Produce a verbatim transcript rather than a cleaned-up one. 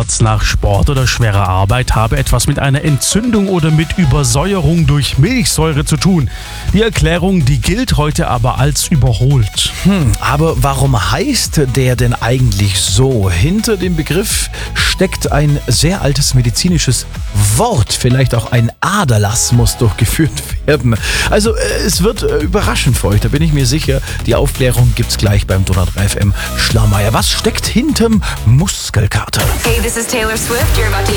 Schmerz nach Sport oder schwerer Arbeit habe etwas mit einer Entzündung oder mit Übersäuerung durch Milchsäure zu tun. Die Erklärung, die gilt heute aber als überholt. Hm, aber warum heißt der denn eigentlich so? Hinter dem Begriff steckt ein sehr altes medizinisches Wort. Vielleicht auch ein Aderlass muss durchgeführt werden. Also es wird überraschend für euch, da bin ich mir sicher. Die Aufklärung gibt's gleich beim Donau drei F M Schlaumeier. Was steckt hinterm Muskelkater? Hey, this is Taylor Swift. You're about to